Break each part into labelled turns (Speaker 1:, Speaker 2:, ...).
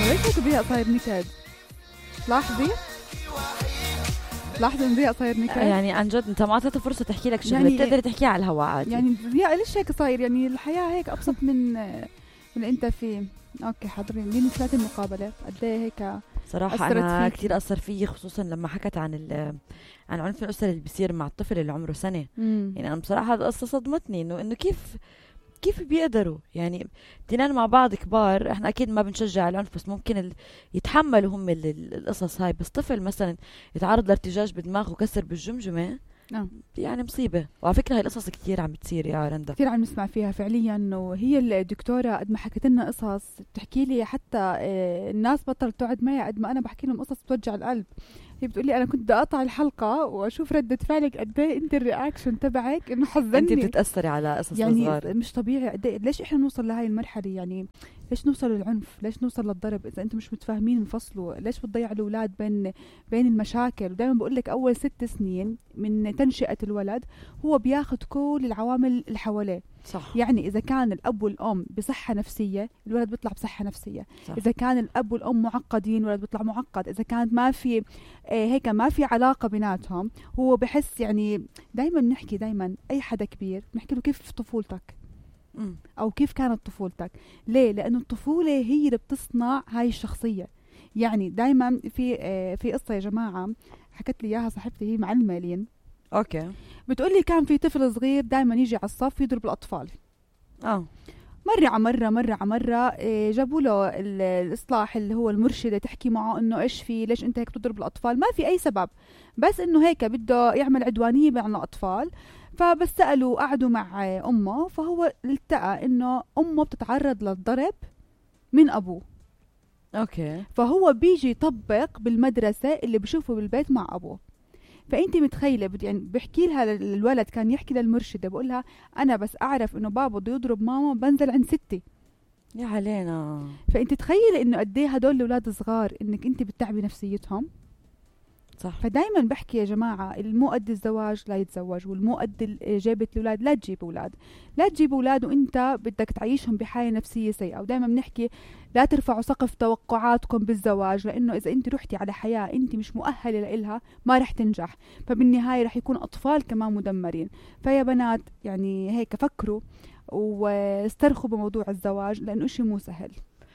Speaker 1: ليش هيك ضياء صاير نكد؟ لاحظي ان ضياء صاير نكد.
Speaker 2: يعني عن جد انت ما اعطيته فرصه تحكي لك شغله،
Speaker 1: يعني
Speaker 2: بتقدر تحكيها على الهواء عادي.
Speaker 1: يعني ضياء ليش هيك صاير؟ يعني الحياه هيك ابسط من اللي انت فيه. اوكي حاضرين مين ثلاث المقابله قد ايه هيك
Speaker 2: صراحه انا كثير اثر فيي، خصوصا لما حكت عن عن عنف الاسري اللي بيصير مع الطفل اللي عمره سنه. يعني انا بصراحه هذه القصه صدمتني، انه كيف بيقدروا، يعني تنين مع بعض كبار، احنا اكيد ما بنشجع العنف، بس ممكن يتحملوا هم القصص هاي، بس طفل مثلا يتعرض لارتجاج بدماغه وكسر بالجمجمه. يعني مصيبه. وعلى فكره هاي القصص كثير عم بتصير يا رندا،
Speaker 1: كثير عم نسمع فيها فعليا. وهي الدكتوره قد ما حكت لنا قصص بتحكي لي حتى الناس بطلت تقعد معي قد ما انا بحكي لهم قصص بتوجع القلب. هي بتقول لي انا كنت بدي اقطع الحلقه واشوف رده فعلك قد ايه انت الرياكشن تبعك انه حزنني.
Speaker 2: انت بتتاثري على قصص
Speaker 1: يعني
Speaker 2: صغار.
Speaker 1: مش طبيعي قد ايه. ليش احنا نوصل لهي المرحله؟ يعني ليش نوصل للعنف؟ ليش نوصل للضرب؟ اذا انتم مش متفاهمين انفصلوا. ليش بتضيع الاولاد بين المشاكل؟ ودائما بقول لك اول 6 سنين من تنشئه الولد هو بياخذ كل العوامل اللي حواليه.
Speaker 2: صح.
Speaker 1: يعني اذا كان الاب والام بصحه نفسيه الولد بيطلع بصحه نفسيه.
Speaker 2: صح.
Speaker 1: اذا كان الاب والام معقدين الولد بيطلع معقد. اذا كانت ما في هيك ما في علاقه بيناتهم هو بحس. يعني دائما بنحكي دائما اي حدا كبير بنحكي له كيف طفولتك او كيف كانت طفولتك. ليه؟ لانه الطفوله هي اللي بتصنع هاي الشخصيه. يعني دائما في قصه يا جماعه حكت لي اياها صاحبتي، هي معلمه لين.
Speaker 2: اوكي.
Speaker 1: بتقولي كان في طفل صغير دائما يجي على الصف يضرب الاطفال. مرة على مرة جابوا له الإصلاح اللي هو المرشدة تحكي معه إنه إيش في، ليش أنت هيك تضرب الأطفال؟ ما في أي سبب، بس إنه هيك بده يعمل عدوانية مع الأطفال. فبس سألوا قعدوا مع أمه، فهو التقى إنه أمه بتتعرض للضرب من أبوه.
Speaker 2: أوكي.
Speaker 1: فهو بيجي يطبق بالمدرسة اللي بشوفه بالبيت مع أبوه. فانت متخيله يعني بحكي لها الولد كان يحكي للمرشده بقول لها انا بس اعرف انه بابا بده يضرب ماما بنزل عند ستي.
Speaker 2: يا علينا.
Speaker 1: فانت تخيلي انه قد ايه هدول الاولاد صغار انك انت بتتعبي نفسيتهم.
Speaker 2: صح.
Speaker 1: فدايما بحكي يا جماعه المو قد الزواج لا يتزوج، والمو قد جابه الاولاد لا تجيب اولاد. لا تجيب اولاد وانت بدك تعيشهم بحاله نفسيه سيئه. ودايما بنحكي لا ترفعوا سقف توقعاتكم بالزواج، لانه اذا انت رحتي على حياه انت مش مؤهله لها ما رح تنجح، فبالنهايه رح يكون اطفال كمان مدمرين. فيا بنات يعني هيك فكروا واسترخوا بموضوع الزواج لانه شيء مو سهل.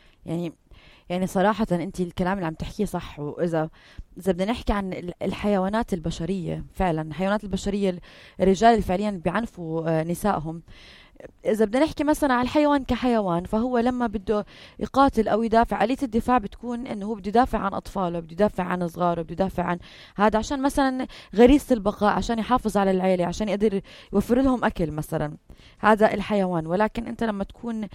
Speaker 2: يعني صراحة انت الكلام اللي عم تحكيه صح. واذا بدنا نحكي عن الحيوانات البشرية، فعلا الحيوانات البشرية الرجال اللي فعليا بيعنفوا نسائهم، إذا بدنا نحكي مثلا على الحيوان كحيوان، فهو لما بده يقاتل أو يدافع، آلية الدفاع بتكون إنه هو بده يدافع عن أطفاله، بده يدافع عن صغاره، بده يدافع عن هذا عشان مثلا غريزة البقاء، عشان يحافظ على العيلة، عشان يقدر يوفر لهم أكل مثلا. هذا الحيوان. ولكن أنت لما تكون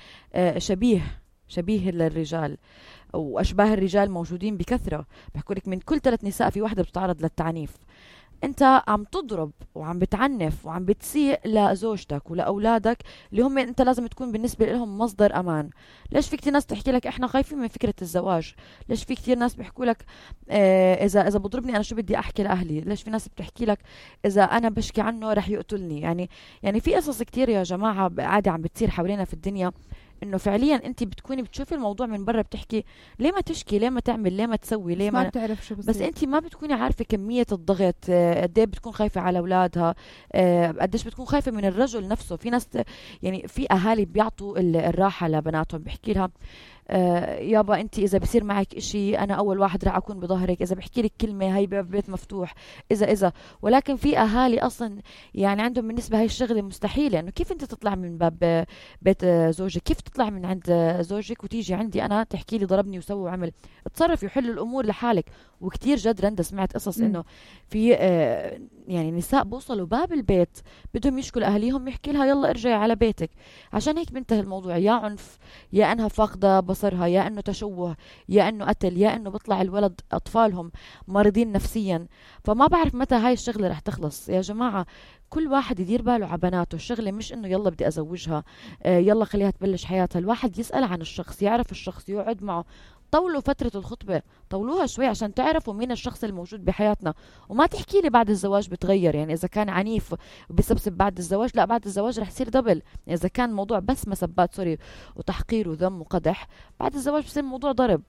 Speaker 2: شبيه للرجال، وأشباه الرجال موجودين بكثرة، بحكوا لك من كل 3 نساء في واحدة بتتعرض للتعنيف. انت عم تضرب وعم بتعنف وعم بتسيء لزوجتك ولأولادك اللي هم انت لازم تكون بالنسبة لهم مصدر امان. ليش في كتير ناس تحكي لك احنا خايفين من فكرة الزواج؟ ليش في كتير ناس بيحكوا لك اذا بضربني انا شو بدي احكي لاهلي؟ ليش في ناس بتحكي لك اذا انا بشكي عنه رح يقتلني؟ يعني في قصص كتير يا جماعة عادي عم بتصير حوالينا في الدنيا، انه فعليا انت بتكوني بتشوفي الموضوع من برا، بتحكي ليه ما تشكي، ليه ما تعمل، ليه ما تسوي، ليه ما
Speaker 1: بتعرف شو بصير.
Speaker 2: بس انت ما بتكوني عارفه كميه الضغط قد ايه بتكون خايفه على اولادها، قديش بتكون خايفه من الرجل نفسه. في ناس يعني في اهالي بيعطوا الراحه لبناتهم، بيحكي لها يابا انت اذا بصير معك اشي انا اول واحد راح اكون بظهرك، اذا بحكي لك كلمه هي بيت مفتوح، اذا ولكن في اهالي اصلا يعني عندهم بالنسبه هاي الشغله مستحيله، انه كيف انت تطلع من باب بيت زوجك، كيف تطلع من عند زوجك وتيجي عندي انا تحكي لي ضربني وسوي وعمل؟ اتصرف وحل الامور لحالك. وكتير جد رندا سمعت قصص انه في يعني نساء بوصلوا باب البيت بدهم يشكوا لاهاليهم، يحكي لها يلا ارجعي على بيتك. عشان هيك بينتهي الموضوع يا عنف، يا انها فاقده بصرها، يا انه تشوه، يا انه قتل، يا انه بيطلع الولد اطفالهم مريضين نفسيا. فما بعرف متى هاي الشغله رح تخلص يا جماعه. كل واحد يدير باله على بناته. الشغله مش انه يلا بدي ازوجها يلا خليها تبلش حياتها. الواحد يسال عن الشخص، يعرف الشخص، يقعد معه، طولوا فترة الخطبة، طولوها شوي عشان تعرفوا مين الشخص الموجود بحياتنا. وما تحكي لي بعد الزواج بتغير، يعني إذا كان عنيف وبيسبسب بعد الزواج، لا بعد الزواج رح يصير دبل. يعني إذا كان موضوع بس مسبات سوري وتحقير وذم وقدح، بعد الزواج بصير موضوع ضرب.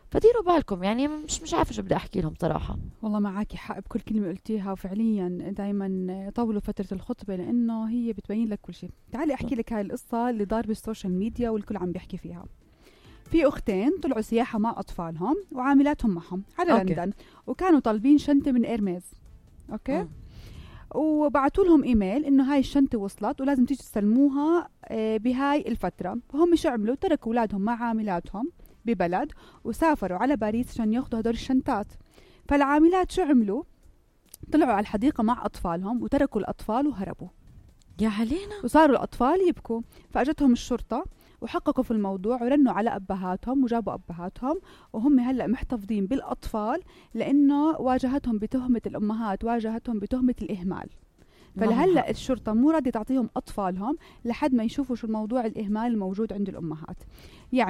Speaker 2: فديروا بالكم يعني. مش عارفه شو بدي احكي لهم صراحه.
Speaker 1: والله معاكي حق بكل كلمة قلتيها، وفعليا دايما طولوا فترة الخطبة لأنه هي بتبين لك كل شيء. تعالي أحكي لك هاي القصة اللي ضاربة السوشيال ميديا والكل عم بيحكي فيها. في أختين طلعوا سياحة مع أطفالهم وعاملاتهم معهم على لندن، وكانوا طالبين شنطة من إيرميز. أوكي. وبعتوا لهم إيميل إنه هاي الشنطة وصلت ولازم تيجي تسلموها بهاي الفترة. فهم شو عملوا؟ تركوا أولادهم مع عاملاتهم ببلد وسافروا على باريس عشان ياخذوا هدول الشنطات. فالعاملات شو عملوا؟ طلعوا على الحديقة مع أطفالهم وتركوا الأطفال وهربوا.
Speaker 2: يا علينا.
Speaker 1: وصاروا الأطفال يبكوا، فأجتهم الشرطة وحققوا في الموضوع ورنوا على أبهاتهم وجابوا أبهاتهم، وهم هلأ محتفظين بالأطفال لأنه واجهتهم بتهمة الأمهات، واجهتهم بتهمة الإهمال. فلهلأ الشرطة مو راضية تعطيهم أطفالهم لحد ما يشوفوا شو الموضوع الإهمال الموجود عند الأمهات. يعني